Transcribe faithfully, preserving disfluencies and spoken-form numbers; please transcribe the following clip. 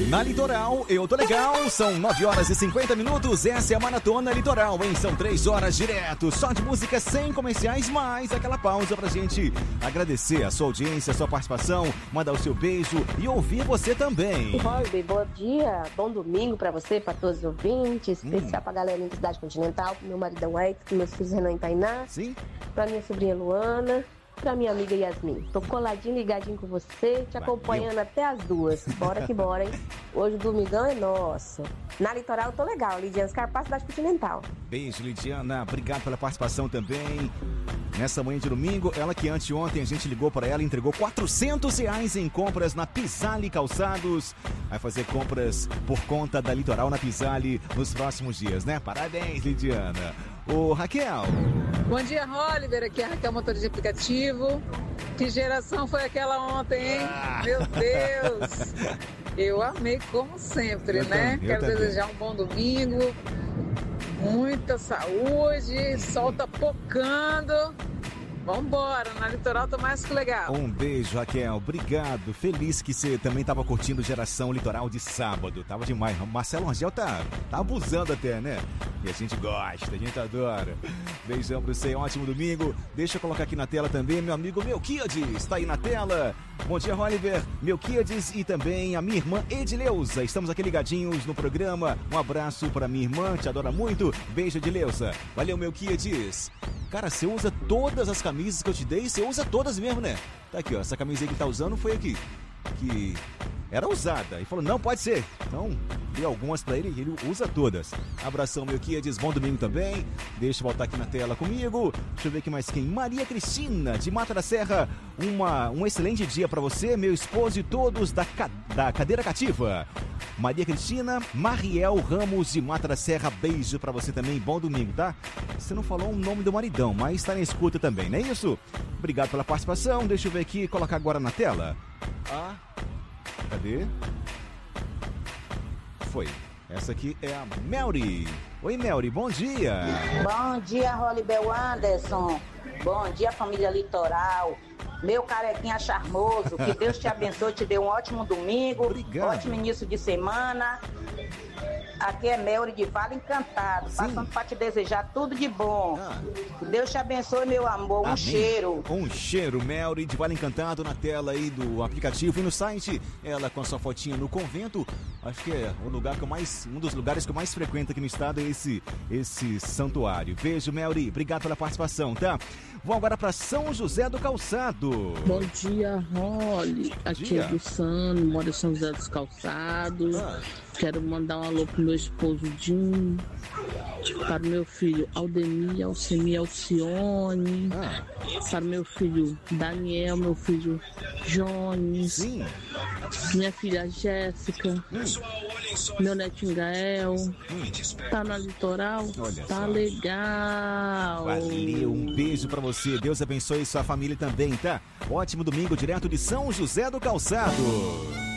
Na Litoral, eu tô legal, são nove horas e cinquenta minutos, essa é a Maratona Litoral, hein? São três horas direto, só de música sem comerciais, mais aquela pausa pra gente agradecer a sua audiência, a sua participação, mandar o seu beijo e ouvir você também. Oi, bom dia, bom domingo pra você, pra todos os ouvintes, especial hum. pra galerinha da Cidade Continental, pro meu maridão Edson, pros meus filhos Renan e Tainá, Sim. pra minha sobrinha Luana, pra minha amiga Yasmin. Tô coladinho, ligadinho com você, te Valeu. acompanhando até as duas. Bora que bora, hein? Hoje o domingão é nosso. Na Litoral eu tô legal, Lidiana Scarpa, Cidade Continental. Beijo, Lidiana, obrigado pela participação também. Nessa manhã de domingo, ela que anteontem a gente ligou para ela e entregou quatrocentos reais em compras na Pisali Calçados. Vai fazer compras por conta da Litoral na Pisali nos próximos dias, né? Parabéns, Lidiana. Ô, Raquel. Bom dia, Oliver. Aqui é a Raquel, motorista de aplicativo. Que geração foi aquela ontem, hein? Ah. Meu Deus. Eu amei como sempre, eu né? Também, Quero desejar um bom domingo. Muita saúde, sol tá pocando. Vambora, na Litoral tá mais que legal. Um beijo, Raquel, obrigado. Feliz que você também tava curtindo Geração Litoral de sábado. Tava demais. Marcelo Angel tá, tá abusando até, né? E a gente gosta, a gente adora. Beijão pra você, ótimo domingo. Deixa eu colocar aqui na tela também meu amigo Melquiades, tá aí na tela. Bom dia, Oliver, Melquiades e também a minha irmã Edileuza. Estamos aqui ligadinhos no programa. Um abraço pra minha irmã, te adora muito. Beijo, Edileuza. Valeu, Melquiades. Cara, você usa todas as camisas que eu te dei, você usa todas mesmo, né? Tá aqui, ó, essa camisa aí que tá usando foi aqui, que era usada. E falou, não, pode ser. Então, dei algumas pra ele e ele usa todas. Abração, meu Kiades, bom domingo também. Deixa eu voltar aqui na tela comigo. Deixa eu ver aqui mais quem. Maria Cristina, de Mata da Serra. Uma, um excelente dia pra você, meu esposo e todos da, da Cadeira Cativa. Maria Cristina, Mariel Ramos de Mata da Serra, beijo pra você também, bom domingo, tá? Você não falou o nome do maridão, mas tá na escuta também, não é isso? Obrigado pela participação, deixa eu ver aqui, colocar agora na tela. Ah, cadê? Foi, essa aqui é a Melry. Oi, Melry, bom dia. Bom dia, Rolibel Anderson. Bom dia, família Litoral. Meu carequinha charmoso, que Deus te abençoe, te dê um ótimo domingo. Obrigado. Ótimo início de semana. Aqui é Melry de Vale Encantado, Sim. passando para te desejar tudo de bom. Ah. Deus te abençoe, meu amor. Um Amém. cheiro. Um cheiro, Melry de Vale Encantado na tela aí do aplicativo e no site. Ela com a sua fotinha no convento. Acho que é o lugar que eu mais, um dos lugares que eu mais frequento aqui no estado é esse, esse santuário. Beijo, Melry. Obrigado pela participação, tá? Vamos agora para São José do Calçado. Bom dia, Roli. Aqui dia. é do Sano, moro em São José dos Calçados. Ah. Quero mandar um alô pro meu esposo Dinho, para o meu filho Aldemir, Alcemir, Alcione, Ah. para o meu filho Daniel, meu filho Jones, Sim. minha filha Jéssica, Hum. meu netinho Gael. Hum. Tá na Litoral? Olha Tá só. legal. Valeu, um beijo pra você. Deus abençoe sua família também, tá? Ótimo domingo direto de São José do Calçado.